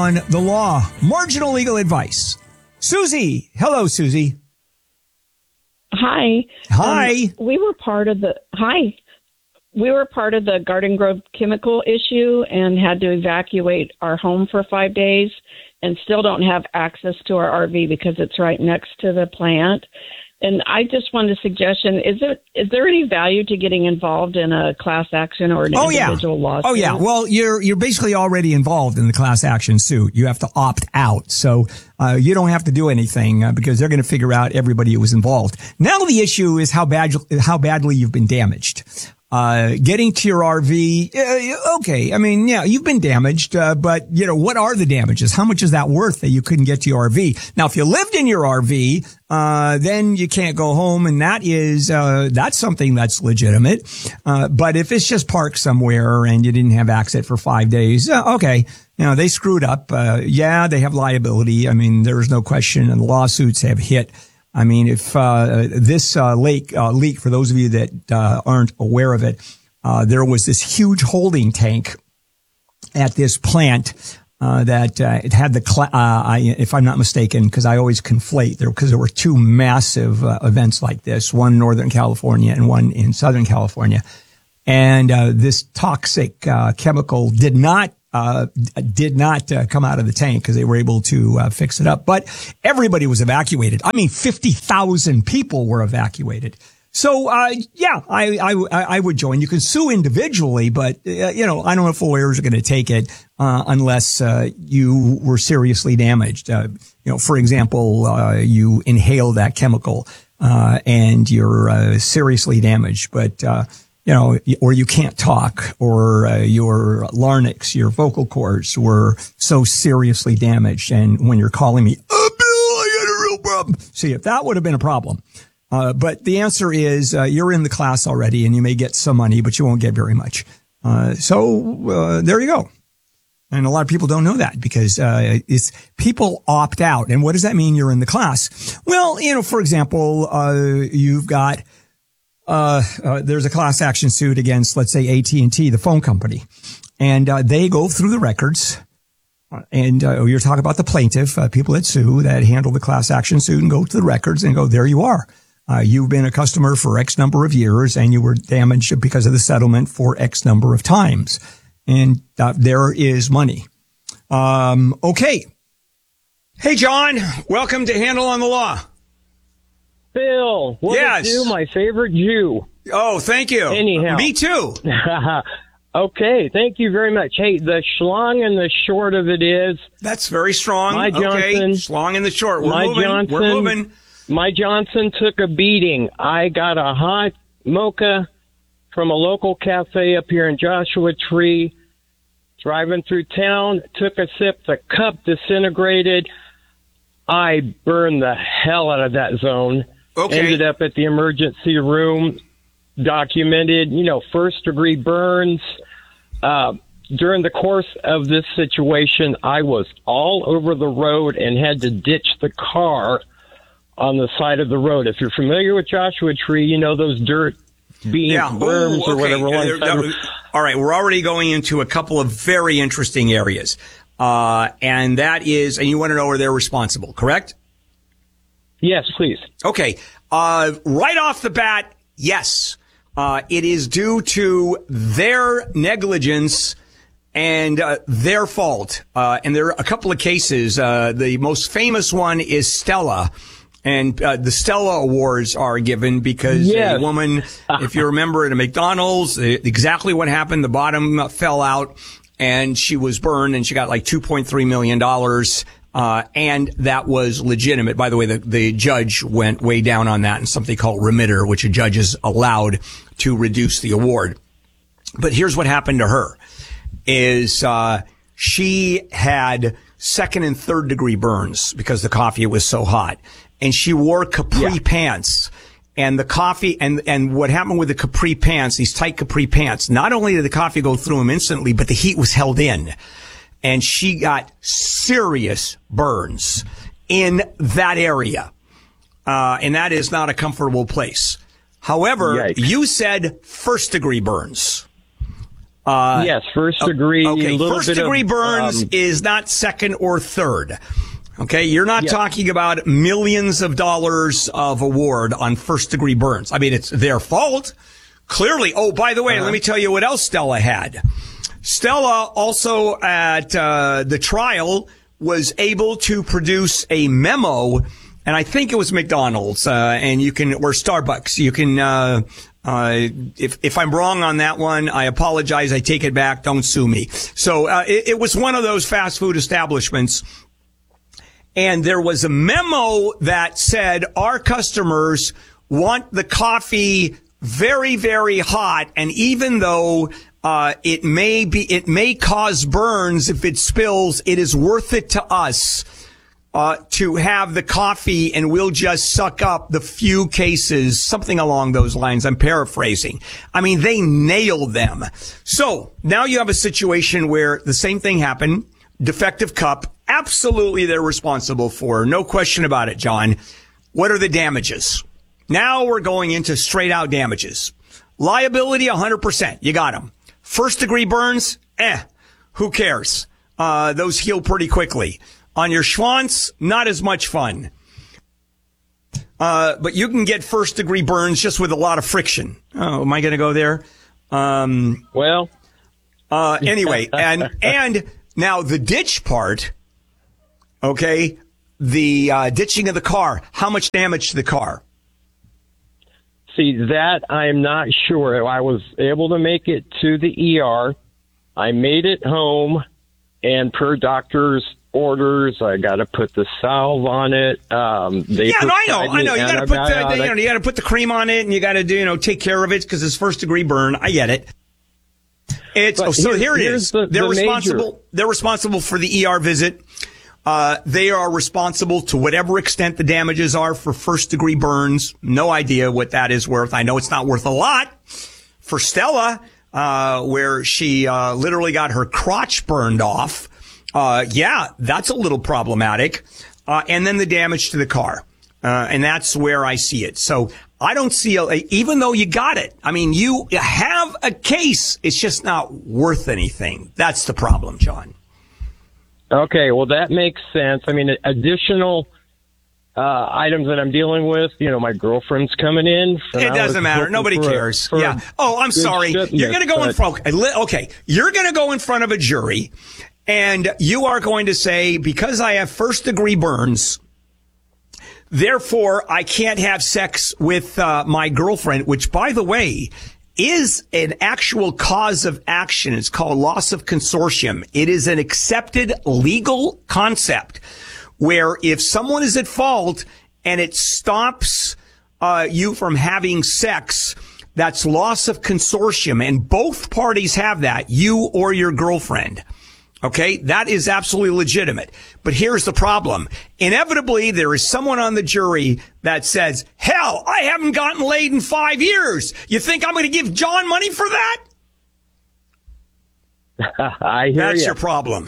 on the Law. Marginal legal advice. Susie. Hello, Susie. Hi. Hi. We were part of the Garden Grove chemical issue and had to evacuate our home for 5 days and still don't have access to our RV because it's right next to the plant. And I just wanted a suggestion. Is there any value to getting involved in a class action or an individual lawsuit? Oh, yeah. Well, you're basically already involved in the class action suit. You have to opt out. So you don't have to do anything because they're going to figure out everybody who was involved. Now the issue is how badly you've been damaged. Getting to your RV, okay. I mean, yeah, you've been damaged, but what are the damages? How much is that worth that you couldn't get to your RV? Now, if you lived in your RV, then you can't go home, and that's something that's legitimate. But if it's just parked somewhere and you didn't have access for 5 days, okay. They screwed up. Yeah, they have liability. I mean, there's no question, and lawsuits have hit. I mean, if this leak, for those of you that aren't aware of it, there was this huge holding tank at this plant that it had if I'm not mistaken, because I always conflate because there were two massive events like this, one in Northern California and one in Southern California, and this toxic chemical did not come out of the tank because they were able to fix it up. But everybody was evacuated. I mean, 50,000 people were evacuated. So, yeah, I would join. You can sue individually, but, I don't know if lawyers are going to take it, unless, you were seriously damaged. For example, you inhale that chemical, and you're, seriously damaged. But, or you can't talk, or your larynx, your vocal cords were so seriously damaged. And when you're calling me, oh, Bill, I got a real problem. See, if that would have been a problem. But the answer is, you're in the class already and you may get some money, but you won't get very much. So there you go. And a lot of people don't know that because, it's people opt out. And what does that mean? You're in the class. Well, for example, you've got, there's a class action suit against, let's say, AT&T, the phone company, and they go through the records, and you're talking about the plaintiff, people that sue, that handle the class action suit, and go to the records and go, there you are. You've been a customer for X number of years, and you were damaged because of the settlement for X number of times, and there is money. Okay. Hey, John, welcome to Handle on the Law. Bill, what yes. do my favorite Jew? Oh, thank you. Anyhow. Me too. Okay, thank you very much. Hey, the schlong and the short of it is... That's very strong. My Johnson. Okay, schlong and the short. We're moving. My Johnson took a beating. I got a hot mocha from a local cafe up here in Joshua Tree. Driving through town, took a sip. The cup disintegrated. I burned the hell out of that zone. Okay. Ended up at the emergency room, documented, first-degree burns. During the course of this situation, I was all over the road and had to ditch the car on the side of the road. If you're familiar with Joshua Tree, those dirt beams, berms, or whatever. All right, we're already going into a couple of very interesting areas. And that is, and you want to know where they're responsible, correct? Yes, please. Okay. Right off the bat, yes. It is due to their negligence and their fault. And there are a couple of cases. The most famous one is Stella. And the Stella Awards are given because a woman, if you remember, at a McDonald's, exactly what happened. The bottom fell out and she was burned and she got like $2.3 million. And that was legitimate. By the way, the judge went way down on that in something called remitter, which a judge is allowed to reduce the award. But here's what happened to her is, she had second and third degree burns because the coffee was so hot. And she wore capri pants. And the coffee, and what happened with the capri pants, these tight capri pants, not only did the coffee go through them instantly, but the heat was held in. And she got serious burns in that area. And that is not a comfortable place. However, you said first degree burns. Yes, first degree. Okay, little first bit degree of, burns is not second or third. Okay, you're not talking about millions of dollars of award on first degree burns. I mean, it's their fault. Clearly. Oh, by the way, let me tell you what else Stella had. Stella also at the trial was able to produce a memo, and I think it was McDonald's, and you can, or Starbucks. You can, if I'm wrong on that one, I apologize. I take it back. Don't sue me. So, it was one of those fast food establishments. And there was a memo that said our customers want the coffee very, very hot. And even though, it may cause burns if it spills, it is worth it to us, to have the coffee, and we'll just suck up the few cases, something along those lines. I'm paraphrasing. I mean, they nailed them. So now you have a situation where the same thing happened. Defective cup. Absolutely, they're responsible for. No question about it, John. What are the damages? Now we're going into straight out damages. Liability, 100%. You got them. First degree burns, who cares? Those heal pretty quickly. On your schwanz, not as much fun. But you can get first degree burns just with a lot of friction. Oh, am I going to go there? Anyway, and now the ditch part, okay, the ditching of the car, how much damage to the car? See, that I'm not sure. I was able to make it to the ER. I made it home, and per doctor's orders, I got to put the salve on it. I know. You got to put you got to put the cream on it, and you got to take care of it because it's first degree burn. I get it. Here it is. They're responsible. They're responsible for the ER visit. They are responsible to whatever extent the damages are for first degree burns. No idea what that is worth. I know it's not worth a lot for Stella, where she, literally got her crotch burned off. That's a little problematic. And then the damage to the car. And that's where I see it. So I don't see, even though you got it, I mean, you have a case. It's just not worth anything. That's the problem, John. Okay, well, that makes sense. I mean, additional items that I'm dealing with, my girlfriend's coming in. It doesn't matter. Nobody cares. Yeah. Oh, I'm sorry. You're going to go in front. Okay. You're going to go in front of a jury, and you are going to say, because I have first degree burns, therefore I can't have sex with my girlfriend, which, by the way, is an actual cause of action. It's called loss of consortium. It is an accepted legal concept where if someone is at fault and it stops you from having sex, that's loss of consortium. And both parties have that, you or your girlfriend. Okay, that is absolutely legitimate. But here's the problem. Inevitably, there is someone on the jury that says, hell, I haven't gotten laid in 5 years. You think I'm going to give John money for that? I hear That's your problem.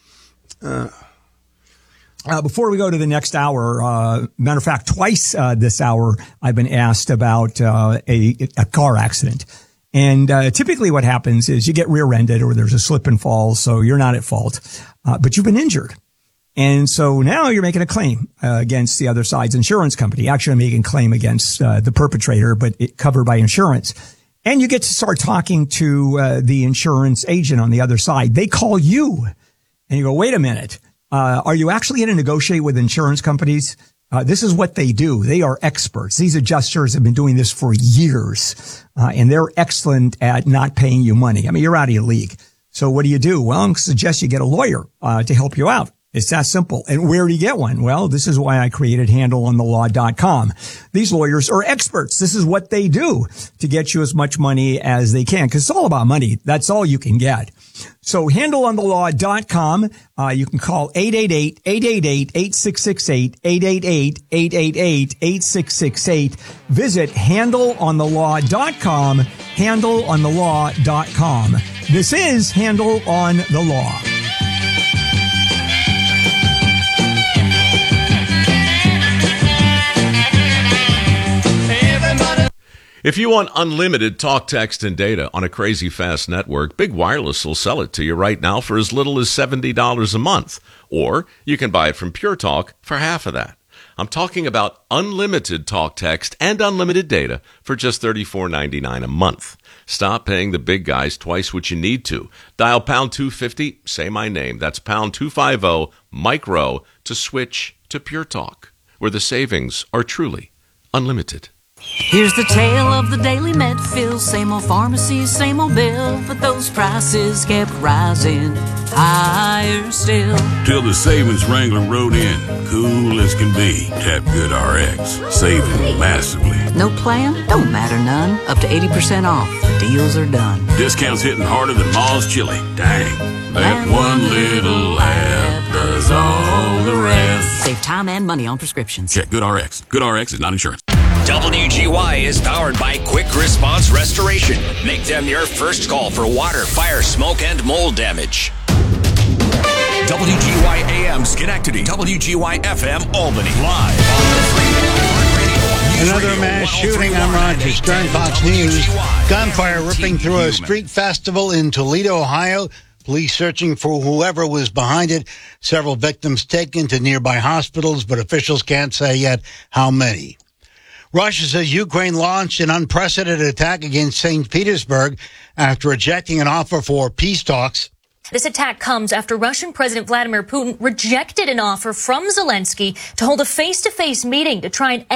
Before we go to the next hour, matter of fact, twice this hour, I've been asked about a car accident. And typically what happens is you get rear-ended or there's a slip and fall, so you're not at fault, but you've been injured. And so now you're making a claim against the other side's insurance company. Actually, I'm making a claim against the perpetrator, but it covered by insurance. And you get to start talking to the insurance agent on the other side. They call you, and you go, wait a minute. Are you actually going to negotiate with insurance companies? This is what they do. They are experts. These adjusters have been doing this for years, and they're excellent at not paying you money. I mean, you're out of your league. So what do? Well, I suggest you get a lawyer to help you out. It's that simple. And where do you get one? Well, this is why I created handleonthelaw.com. These lawyers are experts. This is what they do to get you as much money as they can, because it's all about money. That's all you can get. So handleonthelaw.com. You can call 888-888-8668, 888-888-8668. Visit handleonthelaw.com, handleonthelaw.com. This is Handle on the Law. If you want unlimited talk, text, and data on a crazy fast network, Big Wireless will sell it to you right now for as little as $70 a month. Or you can buy it from Pure Talk for half of that. I'm talking about unlimited talk, text, and unlimited data for just $34.99 a month. Stop paying the big guys twice what you need to. Dial pound 250, say my name. That's pound 250, Mike Rowe, to switch to Pure Talk, where the savings are truly unlimited. Here's the tale of the daily Medfill. Same old pharmacies, same old bill, but those prices kept rising higher still. Till the savings wrangler rode in, cool as can be. Tap Good RX, saving massively. No plan? Don't matter none. Up to 80% off. The deals are done. Discounts hitting harder than Ma's chili. Dang, that one little app does all the rest. Save time and money on prescriptions. Check Good RX. Good RX is not insurance. WGY is powered by Quick Response Restoration. Make them your first call for water, fire, smoke, and mold damage. WGY AM Schenectady, WGY FM Albany. Live on the free Another mass shooting. I'm Roger Stern, Fox News. Gunfire ripping through a street festival in Toledo, Ohio. Police searching for whoever was behind it. Several victims taken to nearby hospitals, but officials can't say yet how many. Russia says Ukraine launched an unprecedented attack against St. Petersburg after rejecting an offer for peace talks. This attack comes after Russian President Vladimir Putin rejected an offer from Zelensky to hold a face-to-face meeting to try and